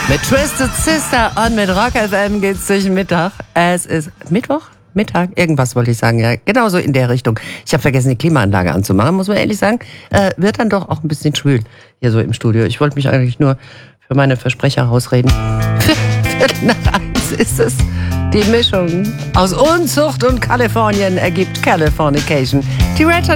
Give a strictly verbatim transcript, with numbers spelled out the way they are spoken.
Mit Twisted Sister und mit Rock F M geht's durch den Mittag. Es ist Mittwoch? Mittag? Irgendwas wollte ich sagen, ja. Genauso in der Richtung. Ich habe vergessen, die Klimaanlage anzumachen, muss man ehrlich sagen. Äh, wird dann doch auch ein bisschen schwül hier so im Studio. Ich wollte mich eigentlich nur für meine Versprecher rausreden. Viertel nach eins ist es. Die Mischung aus Unzucht und Kalifornien ergibt Californication. Die Red Hot